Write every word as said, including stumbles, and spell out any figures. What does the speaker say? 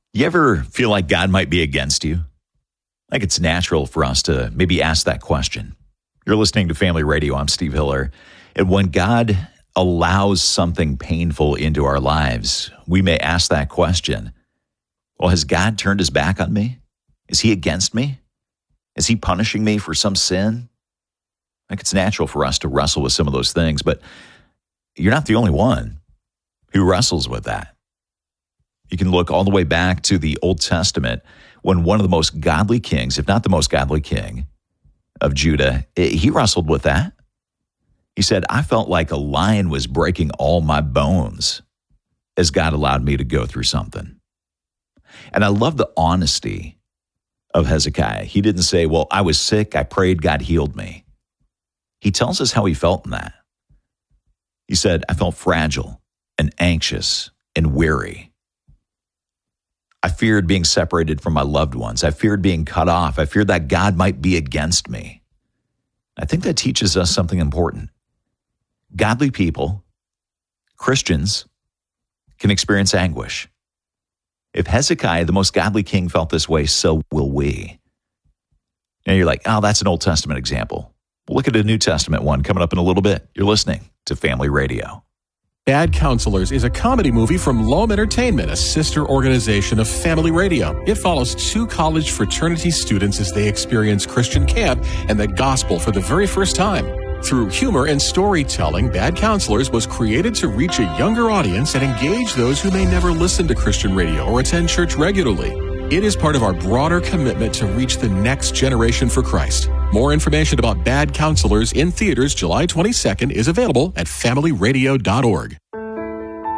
You ever feel like God might be against you? Like it's natural for us to maybe ask that question. You're listening to Family Radio. I'm Steve Hiller. And when God allows something painful into our lives, we may ask that question. Well, has God turned his back on me? Is he against me? Is he punishing me for some sin? Like it's natural for us to wrestle with some of those things, but you're not the only one who wrestles with that. You can look all the way back to the Old Testament when one of the most godly kings, if not the most godly king of Judah, he wrestled with that. He said, I felt like a lion was breaking all my bones as God allowed me to go through something. And I love the honesty of Hezekiah. He didn't say, well, I was sick, I prayed, God healed me. He tells us how he felt in that. He said, I felt fragile and anxious and weary. I feared being separated from my loved ones. I feared being cut off. I feared that God might be against me. I think that teaches us something important. Godly people, Christians, can experience anguish. If Hezekiah, the most godly king, felt this way, so will we. Now you're like, oh, that's an Old Testament example. Well, look at a New Testament one coming up in a little bit. You're listening to Family Radio. Bad Counselors is a comedy movie from Loam Entertainment, a sister organization of Family Radio. It follows two college fraternity students as they experience Christian camp and the gospel for the very first time. Through humor and storytelling, Bad Counselors was created to reach a younger audience and engage those who may never listen to Christian radio or attend church regularly. It is part of our broader commitment to reach the next generation for Christ. More information about Bad Counselors in theaters July twenty-second is available at family radio dot org.